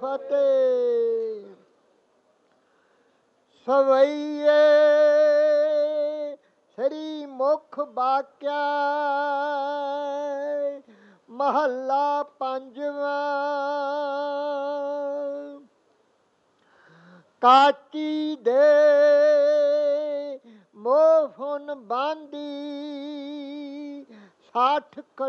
ਫਤਿਹ। ਸਵਈਏ ਸ੍ਰੀ ਮੁਖ ਬਾਕਿਆ ਮਹੱਲਾ ਪੰਜਵਾਂ। ਕਾਚੀ ਦੇ ਮੋਹ ਫੁਨ ਬਾਂਦੀ 60